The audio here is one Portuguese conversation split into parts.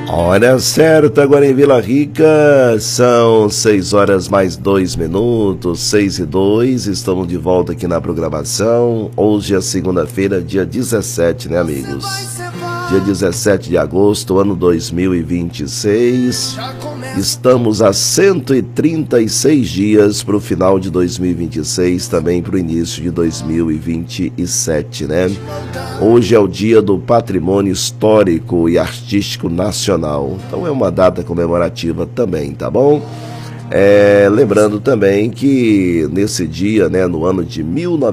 Hora certa agora em Vila Rica, são 6 horas mais 2 minutos, 6:02, estamos de volta aqui na programação. Hoje é segunda-feira, dia 17, né, amigos? Dia 17 de agosto, ano 2026. Estamos a 136 dias para o final de 2026, também para o início de 2027, né? Hoje é o dia do Patrimônio Histórico e Artístico Nacional, então é uma data comemorativa também, tá bom? Lembrando também que nesse dia, né, no ano de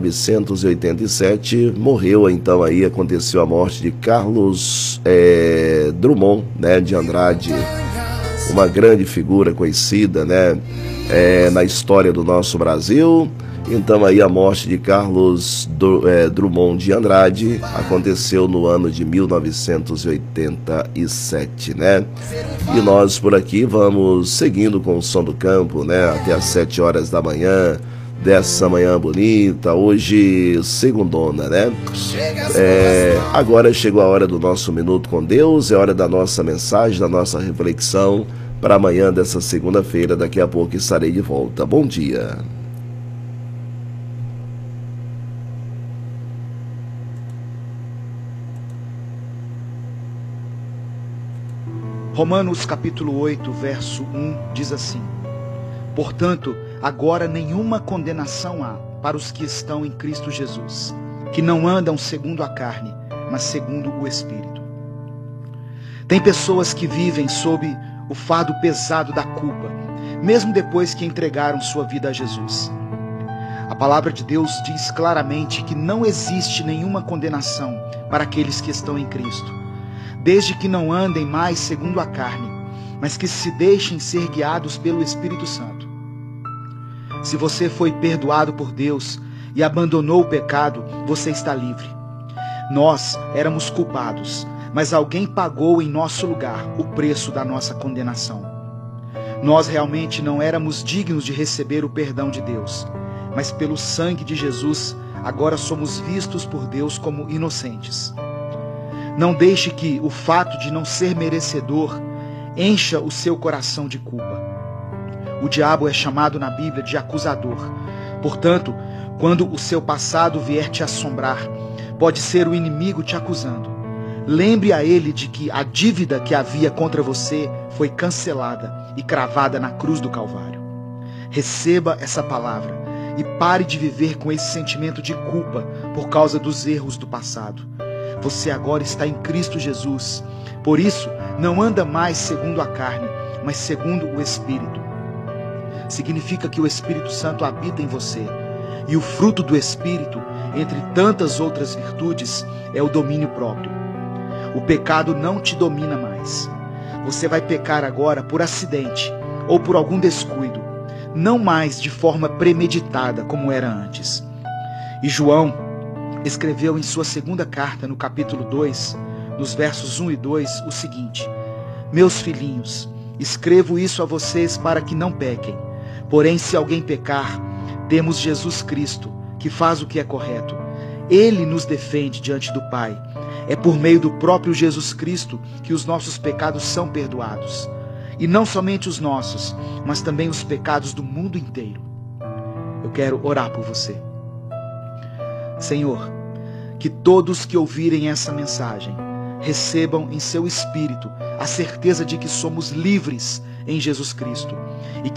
1987, morreu, então aí aconteceu a morte de Carlos Drummond, né, de Andrade, uma grande figura conhecida, né, na história do nosso Brasil. Então aí a morte de Carlos Drummond de Andrade aconteceu no ano de 1987, né? E nós por aqui vamos seguindo com o Som do Campo, né? Até às 7 horas da manhã, dessa manhã bonita, hoje segundona, né? Agora chegou a hora do nosso Minuto com Deus, é hora da nossa mensagem, da nossa reflexão para amanhã dessa segunda-feira. Daqui a pouco estarei de volta. Bom dia. Romanos capítulo 8, verso 1 diz assim: Portanto, agora nenhuma condenação há para os que estão em Cristo Jesus, que não andam segundo a carne, mas segundo o Espírito. Tem pessoas que vivem sob o fardo pesado da culpa, mesmo depois que entregaram sua vida a Jesus. A palavra de Deus diz claramente que não existe nenhuma condenação para aqueles que estão em Cristo, desde que não andem mais segundo a carne, mas que se deixem ser guiados pelo Espírito Santo. Se você foi perdoado por Deus e abandonou o pecado, você está livre. Nós éramos culpados, mas alguém pagou em nosso lugar o preço da nossa condenação. Nós realmente não éramos dignos de receber o perdão de Deus, mas pelo sangue de Jesus, agora somos vistos por Deus como inocentes. Não deixe que o fato de não ser merecedor encha o seu coração de culpa. O diabo é chamado na Bíblia de acusador. Portanto, quando o seu passado vier te assombrar, pode ser o inimigo te acusando. Lembre a ele de que a dívida que havia contra você foi cancelada e cravada na cruz do Calvário. Receba essa palavra e pare de viver com esse sentimento de culpa por causa dos erros do passado. Você agora está em Cristo Jesus. Por isso, não anda mais segundo a carne, mas segundo o Espírito. Significa que o Espírito Santo habita em você. E o fruto do Espírito, entre tantas outras virtudes, é o domínio próprio. O pecado não te domina mais. Você vai pecar agora por acidente ou por algum descuido, não mais de forma premeditada como era antes. E João escreveu em sua segunda carta, no capítulo 2, nos versos 1 e 2, o seguinte: Meus filhinhos, escrevo isso a vocês para que não pequem. Porém, se alguém pecar, temos Jesus Cristo, que faz o que é correto. Ele nos defende diante do Pai. É por meio do próprio Jesus Cristo que os nossos pecados são perdoados. E não somente os nossos, mas também os pecados do mundo inteiro. Eu quero orar por você. Senhor, que todos que ouvirem essa mensagem recebam em seu espírito a certeza de que somos livres em Jesus Cristo e